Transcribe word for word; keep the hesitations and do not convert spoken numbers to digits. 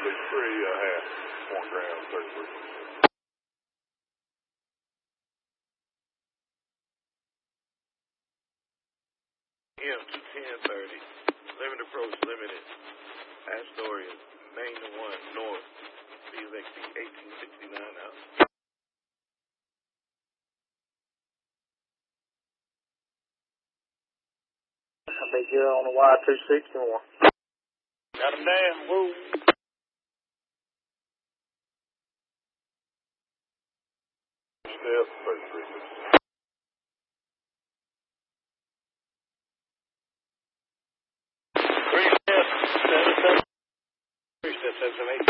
three uh, half, one gram, thirty-three. M two ten thirty, limit approach limited, Astoria, Main to one, north, C X X eighteen sixty-nine out. I'll be good on the Y two sixty-one. Got him down, woo. Step, thirty-three. Three steps, seven, seven. Three steps, seven, eight.